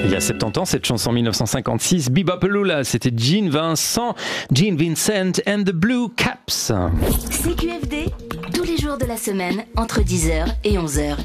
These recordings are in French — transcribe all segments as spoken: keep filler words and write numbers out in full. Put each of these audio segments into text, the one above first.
Il y a soixante-dix ans, cette chanson mille neuf cent cinquante-six, Be-Bop-A-Lula, c'était Gene Vincent, Gene Vincent and the Blue Caps. C Q F D, tous les jours de la semaine, entre dix heures et onze heures.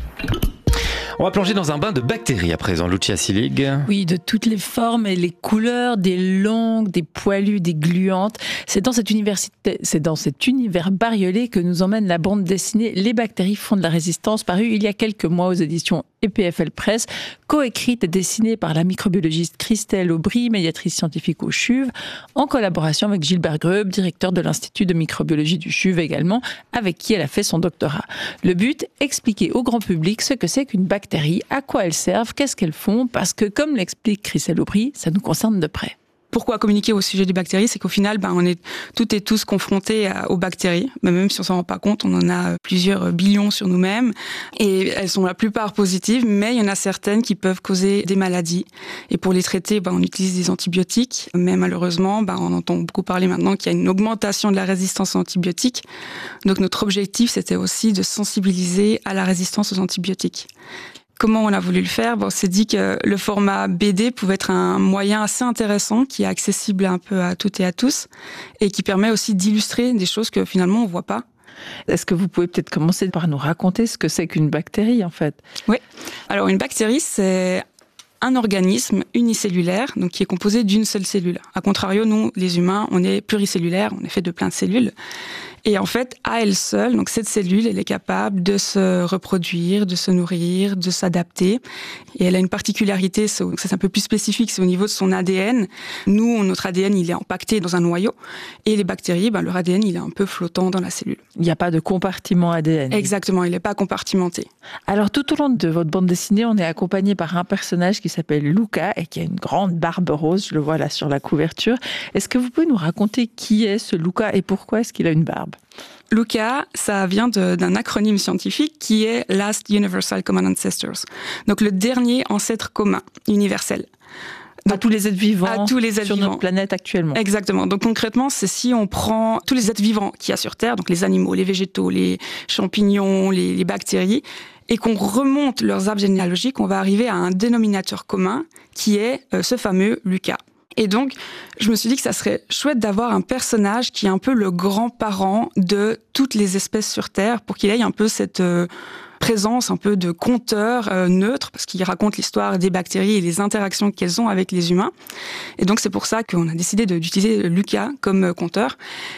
On va plonger dans un bain de bactéries à présent, Lucia Sillig. Oui, de toutes les formes et les couleurs, des longues, des poilues, des gluantes. C'est dans cette université, c'est dans cet univers bariolé que nous emmène la bande dessinée Les bactéries font de la résistance, parue il y a quelques mois aux éditions E P F L Press, coécrite et dessinée par la microbiologiste Christelle Aubry, médiatrice scientifique au C H U V, en collaboration avec Gilbert Greup, directeur de l'Institut de microbiologie du C H U V également, avec qui elle a fait son doctorat. Le but, expliquer au grand public ce que c'est qu'une bactérie, à quoi elles servent, qu'est-ce qu'elles font, parce que, comme l'explique Christelle Aubry, ça nous concerne de près. Pourquoi communiquer au sujet des bactéries? C'est qu'au final, ben, on est toutes et tous confrontés à, aux bactéries. Mais même si on s'en rend pas compte, on en a plusieurs billions sur nous-mêmes. Et elles sont la plupart positives, mais il y en a certaines qui peuvent causer des maladies. Et pour les traiter, ben, on utilise des antibiotiques. Mais malheureusement, ben, on entend beaucoup parler maintenant qu'il y a une augmentation de la résistance aux antibiotiques. Donc notre objectif, c'était aussi de sensibiliser à la résistance aux antibiotiques. Comment on a voulu le faire? Bon, on s'est dit que le format B D pouvait être un moyen assez intéressant qui est accessible un peu à toutes et à tous et qui permet aussi d'illustrer des choses que finalement on voit pas. Est-ce que vous pouvez peut-être commencer par nous raconter ce que c'est qu'une bactérie en fait? Oui. Alors une bactérie, c'est un organisme unicellulaire, donc qui est composé d'une seule cellule. A contrario, nous, les humains, on est pluricellulaires, on est fait de plein de cellules. Et en fait, à elle seule, donc cette cellule, elle est capable de se reproduire, de se nourrir, de s'adapter. Et elle a une particularité, ça c'est un peu plus spécifique, c'est au niveau de son A D N. Nous, notre A D N, il est empaqueté dans un noyau. Et les bactéries, ben, leur A D N, il est un peu flottant dans la cellule. Il n'y a pas de compartiment A D N. Exactement, il n'est pas compartimenté. Alors, tout au long de votre bande dessinée, on est accompagné par un personnage qui s'appelle Luca et qui a une grande barbe rose, je le vois là sur la couverture. Est-ce que vous pouvez nous raconter qui est ce Luca et pourquoi est-ce qu'il a une barbe? Luca, ça vient de, d'un acronyme scientifique qui est Last Universal Common Ancestors. Donc le dernier ancêtre commun, universel. Donc, à tous les êtres vivants à tous les êtres sur vivants. Notre planète actuellement. Exactement. Donc concrètement, c'est si on prend tous les êtres vivants qu'il y a sur Terre, donc les animaux, les végétaux, les champignons, les, les bactéries, et qu'on remonte leurs arbres généalogiques, on va arriver à un dénominateur commun qui est euh, ce fameux Luca. Et donc, je me suis dit que ça serait chouette d'avoir un personnage qui est un peu le grand-parent de toutes les espèces sur Terre pour qu'il ait un peu cette euh, présence un peu de conteur euh, neutre, parce qu'il raconte l'histoire des bactéries et les interactions qu'elles ont avec les humains. Et donc, c'est pour ça qu'on a décidé de, d'utiliser Luca comme euh, conteur.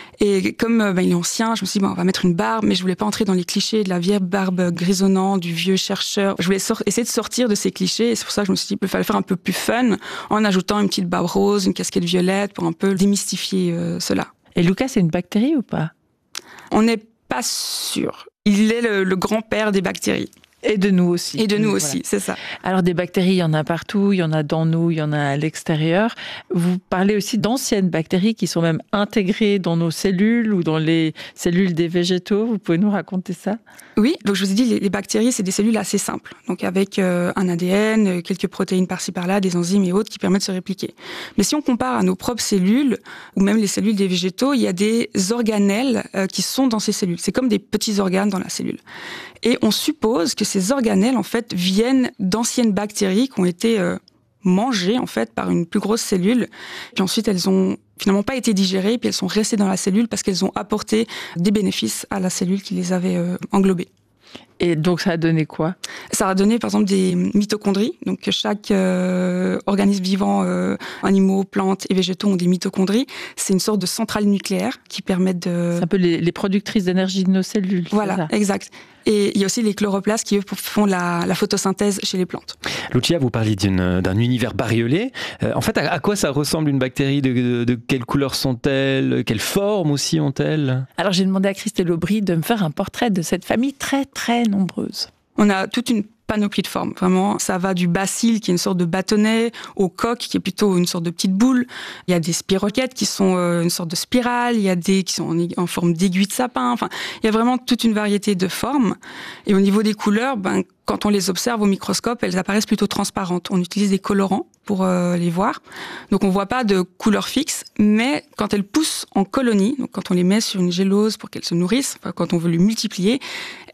Et comme euh, ben, il est ancien, je me suis dit, bon, on va mettre une barbe, mais je voulais pas entrer dans les clichés de la vieille barbe grisonnante, du vieux chercheur. Je voulais sor- essayer de sortir de ces clichés, et c'est pour ça que je me suis dit qu'il fallait faire un peu plus fun, en ajoutant une petite barbe rose, une casquette violette, pour un peu démystifier euh, cela. Et Luca, c'est une bactérie ou pas? On n'est pas sûr. Il est le, le grand-père des bactéries. Et de nous aussi. Et de nous voilà. aussi, c'est ça. Alors des bactéries, il y en a partout, il y en a dans nous, il y en a à l'extérieur. Vous parlez aussi d'anciennes bactéries qui sont même intégrées dans nos cellules ou dans les cellules des végétaux. Vous pouvez nous raconter ça? Oui, donc je vous ai dit, les, les bactéries, c'est des cellules assez simples. Donc avec euh, un A D N, quelques protéines par-ci par-là, des enzymes et autres qui permettent de se répliquer. Mais si on compare à nos propres cellules, ou même les cellules des végétaux, il y a des organelles euh, qui sont dans ces cellules. C'est comme des petits organes dans la cellule. Et on suppose que ces organelles, en fait, viennent d'anciennes bactéries qui ont été euh, mangées, en fait, par une plus grosse cellule. Puis ensuite, elles ont finalement pas été digérées, puis elles sont restées dans la cellule parce qu'elles ont apporté des bénéfices à la cellule qui les avait euh, englobées. Et donc, ça a donné quoi? Ça a donné, par exemple, des mitochondries. Donc, chaque euh, organisme vivant, euh, animaux, plantes et végétaux ont des mitochondries. C'est une sorte de centrale nucléaire qui permet de... C'est un peu les, les productrices d'énergie de nos cellules. Voilà, exact. Et il y a aussi les chloroplastes qui, eux, font la, la photosynthèse chez les plantes. Lucia, vous parliez d'une, d'un univers bariolé. Euh, en fait, à, à quoi ça ressemble une bactérie? de, de, de quelle couleur sont-elles? Quelle forme aussi ont-elles? Alors, j'ai demandé à Christelle Aubry de me faire un portrait de cette famille très, très nombreuse. On a toute une panoplie de formes. Vraiment, ça va du bacille, qui est une sorte de bâtonnet, au coq, qui est plutôt une sorte de petite boule. Il y a des spirochètes, qui sont euh, une sorte de spirale. Il y a des qui sont en, en forme d'aiguille de sapin. Enfin, il y a vraiment toute une variété de formes. Et au niveau des couleurs, ben, quand on les observe au microscope, elles apparaissent plutôt transparentes. On utilise des colorants pour euh, les voir. Donc, on voit pas de couleur fixe, mais quand elles poussent en colonie, donc quand on les met sur une gélose pour qu'elles se nourrissent, enfin, quand on veut les multiplier,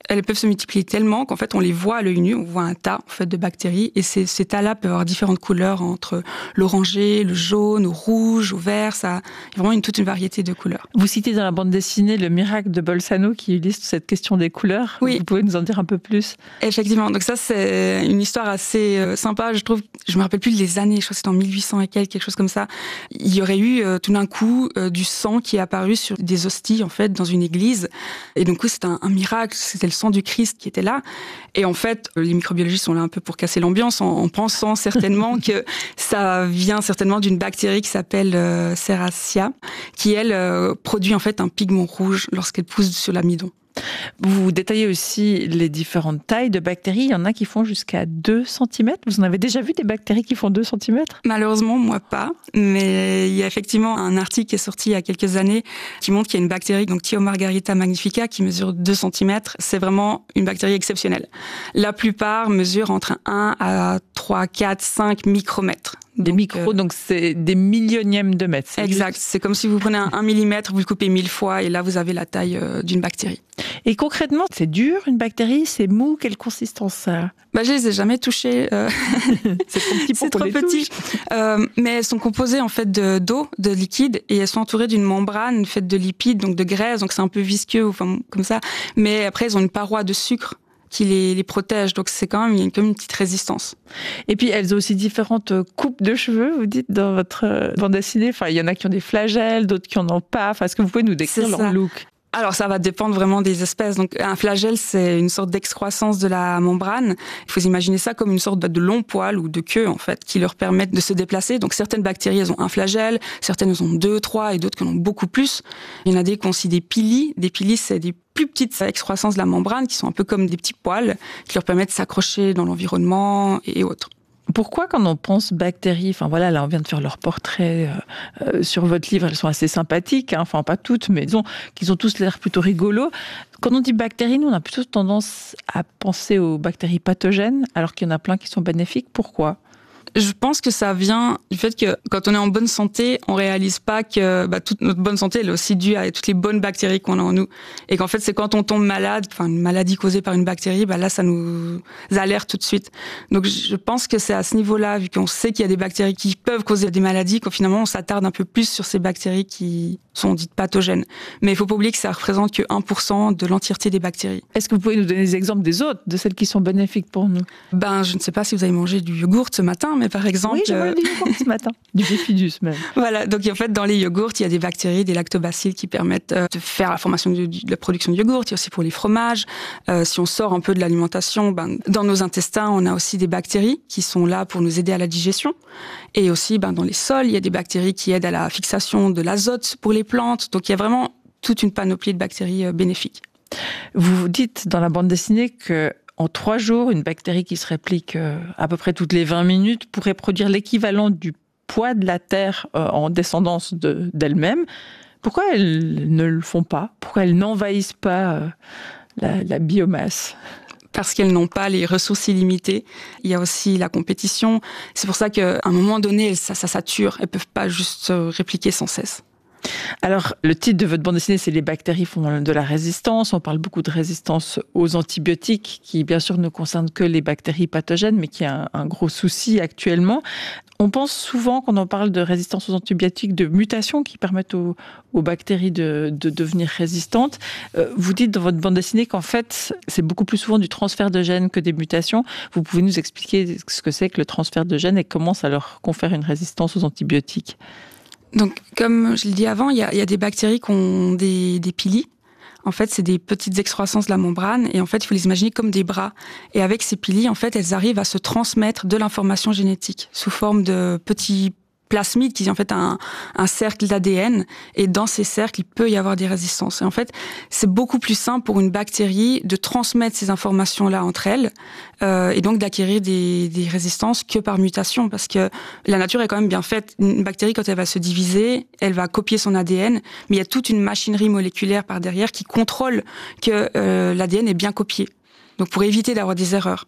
elles peuvent se multiplier tellement qu'en fait, on les voit à l'œil nu, on voit un tas en fait de bactéries, et ces, ces tas-là peuvent avoir différentes couleurs entre l'orangé, le jaune, au rouge, au vert, ça, il y a vraiment une, toute une variété de couleurs. Vous citez dans la bande dessinée le miracle de Bolzano qui illustre cette question des couleurs. Oui. Vous pouvez nous en dire un peu plus? Effectivement, donc ça c'est une histoire assez euh, sympa, je trouve. Je me rappelle plus les années, je crois que c'était en mille huit cents et quelques, quelque chose comme ça. Il y aurait eu euh, tout d'un coup euh, du sang qui est apparu sur des hosties en fait dans une église, et donc c'était un, un miracle, c'était le sang du Christ qui était là. Et en fait, les microbiologistes sont là un peu pour casser l'ambiance en, en pensant certainement que ça vient certainement d'une bactérie qui s'appelle euh, Serratia, qui elle euh, produit en fait un pigment rouge lorsqu'elle pousse sur l'amidon. Vous détaillez aussi les différentes tailles de bactéries. Il y en a qui font jusqu'à deux centimètres. Vous en avez déjà vu des bactéries qui font deux centimètres? Malheureusement, moi pas. Mais il y a effectivement un article qui est sorti il y a quelques années qui montre qu'il y a une bactérie, donc Thiomargarita magnifica, qui mesure deux centimètres. C'est vraiment une bactérie exceptionnelle. La plupart mesurent entre un à trois, quatre, cinq micromètres. Des donc, micros, euh, donc c'est des millionièmes de mètres. C'est exact. juste... C'est comme si vous prenez un, un millimètre, vous le coupez mille fois, et là vous avez la taille euh, d'une bactérie. Et concrètement, c'est dur une bactérie? C'est mou? Quelle consistance ça a? Bah, je les ai jamais touchées. Euh... c'est trop petit pour c'est qu'on trop les petit. Euh, mais elles sont composées en fait de, d'eau, de liquide, et elles sont entourées d'une membrane faite de lipides, donc de graisse, donc c'est un peu visqueux, enfin comme ça. Mais après, elles ont une paroi de sucre qui les, les protège, donc c'est quand même, il y a quand même une petite résistance. Et puis elles ont aussi différentes coupes de cheveux, vous dites dans votre bande dessinée. Enfin, il y en a qui ont des flagelles, d'autres qui en ont pas. Enfin, est-ce que vous pouvez nous décrire C'est leur ça. look? Alors ça va dépendre vraiment des espèces. Donc un flagelle, c'est une sorte d'excroissance de la membrane. Il faut imaginer ça comme une sorte de long poil ou de queue en fait, qui leur permettent de se déplacer. Donc certaines bactéries, elles ont un flagelle, certaines elles ont deux, trois, et d'autres qui en ont beaucoup plus. Il y en a des qui ont aussi des pili. Des pili, c'est des plus petites excroissances de la membrane qui sont un peu comme des petits poils qui leur permettent de s'accrocher dans l'environnement et autres. Pourquoi, quand on pense bactéries, enfin voilà, là on vient de faire leur portrait euh, euh, sur votre livre, elles sont assez sympathiques, hein, enfin pas toutes, mais disons qu'ils ont tous l'air plutôt rigolos. Quand on dit bactéries, nous on a plutôt tendance à penser aux bactéries pathogènes, alors qu'il y en a plein qui sont bénéfiques. Pourquoi ? Je pense que ça vient du fait que quand on est en bonne santé, on réalise pas que bah, toute notre bonne santé elle est aussi due à toutes les bonnes bactéries qu'on a en nous. Et qu'en fait, c'est quand on tombe malade, enfin une maladie causée par une bactérie, bah là, ça nous alerte tout de suite. Donc je pense que c'est à ce niveau-là, vu qu'on sait qu'il y a des bactéries qui peuvent causer des maladies, qu'au finalement on s'attarde un peu plus sur ces bactéries qui sont dites pathogènes. Mais il faut pas oublier que ça représente que un pour cent de l'entièreté des bactéries. Est-ce que vous pouvez nous donner des exemples des autres, de celles qui sont bénéfiques pour nous ? Ben, je ne sais pas si vous avez mangé du yogourt ce matin, mais par exemple... Oui, j'ai mangé du yogourt ce matin. Du bifidus même. Voilà, donc en fait, dans les yogourts, il y a des bactéries, des lactobacilles qui permettent de faire la formation de, de la production de yogourt. Il y a aussi pour les fromages. Euh, si on sort un peu de l'alimentation, ben, dans nos intestins, on a aussi des bactéries qui sont là pour nous aider à la digestion. Et aussi, ben, dans les sols, il y a des bactéries qui aident à la fixation de l'azote pour les plantes. Donc il y a vraiment toute une panoplie de bactéries euh, bénéfiques. Vous dites dans la bande dessinée que en trois jours, une bactérie qui se réplique euh, à peu près toutes les vingt minutes pourrait produire l'équivalent du poids de la Terre euh, en descendance de, d'elle-même. Pourquoi elles ne le font pas ? Pourquoi elles n'envahissent pas euh, la, la biomasse ? Parce qu'elles n'ont pas les ressources illimitées. Il y a aussi la compétition. C'est pour ça qu'à un moment donné, ça, ça sature. Elles ne peuvent pas juste se répliquer sans cesse. Alors, le titre de votre bande dessinée, c'est « Les bactéries font de la résistance ». On parle beaucoup de résistance aux antibiotiques, qui bien sûr ne concerne que les bactéries pathogènes, mais qui est un, un gros souci actuellement. On pense souvent, quand on parle de résistance aux antibiotiques, de mutations qui permettent aux, aux bactéries de, de devenir résistantes. Euh, vous dites dans votre bande dessinée qu'en fait, c'est beaucoup plus souvent du transfert de gènes que des mutations. Vous pouvez nous expliquer ce que c'est que le transfert de gènes et comment ça leur confère une résistance aux antibiotiques ? Donc, comme je l'ai dit avant, il y a, il y a des bactéries qui ont des, des pili. En fait, c'est des petites excroissances de la membrane. Et en fait, il faut les imaginer comme des bras. Et avec ces pili, en fait, elles arrivent à se transmettre de l'information génétique sous forme de petits plasmides qui sont en fait un, un cercle d'A D N. Et dans ces cercles, il peut y avoir des résistances. Et en fait, c'est beaucoup plus simple pour une bactérie de transmettre ces informations-là entre elles euh, et donc d'acquérir des, des résistances que par mutation. Parce que la nature est quand même bien faite. Une bactérie, quand elle va se diviser, elle va copier son A D N, mais il y a toute une machinerie moléculaire par derrière qui contrôle que euh, l'A D N est bien copié. Donc pour éviter d'avoir des erreurs.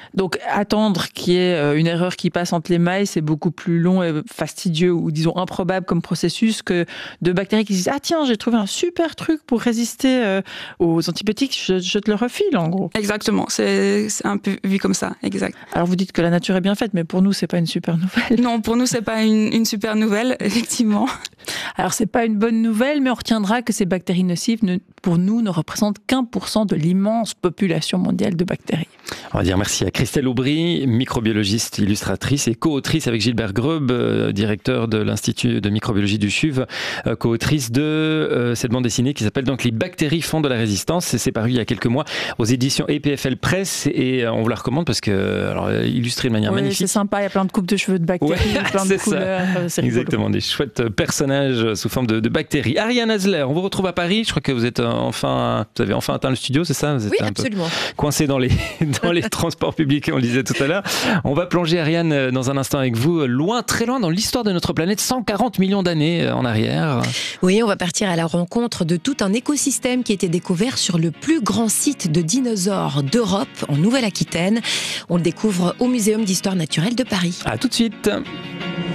Donc attendre qu'il y ait une erreur qui passe entre les mailles, c'est beaucoup plus long et fastidieux ou disons improbable comme processus que de bactéries qui disent « Ah tiens, j'ai trouvé un super truc pour résister euh, aux antibiotiques, je, je te le refile en gros ». Exactement, c'est, c'est un peu vu comme ça, exact. Alors vous dites que la nature est bien faite, mais pour nous, c'est pas une super nouvelle. Non, pour nous, c'est pas une, une super nouvelle, effectivement. Alors c'est pas une bonne nouvelle, mais on retiendra que ces bactéries nocives, ne, pour nous, ne représentent qu'un pour cent de l'immense population mondiale de bactéries. On va dire merci à Christelle Aubry, microbiologiste, illustratrice et co-autrice avec Gilbert Greube, euh, directeur de l'Institut de microbiologie du C U V, euh, co-autrice de euh, cette bande dessinée qui s'appelle donc Les bactéries font de la résistance. C'est paru il y a quelques mois aux éditions E P F L Press et euh, on vous la recommande parce que, alors, illustrée de manière oui, magnifique. C'est sympa, il y a plein de coupes de cheveux de bactéries, Ouais, plein de couleurs. Ça. C'est Exactement, des chouettes personnages sous forme de, de bactéries. Ariane Hasler, on vous retrouve à Paris. Je crois que vous êtes enfin, vous avez enfin atteint le studio, c'est ça? Vous êtes Oui, un absolument. peu coincé dans les dans les transports publics, on le disait tout à l'heure. On va plonger, Ariane, dans un instant avec vous, loin, très loin dans l'histoire de notre planète, cent quarante millions d'années en arrière. Oui, on va partir à la rencontre de tout un écosystème qui a été découvert sur le plus grand site de dinosaures d'Europe, en Nouvelle-Aquitaine. On le découvre au Muséum d'histoire naturelle de Paris. À tout de suite.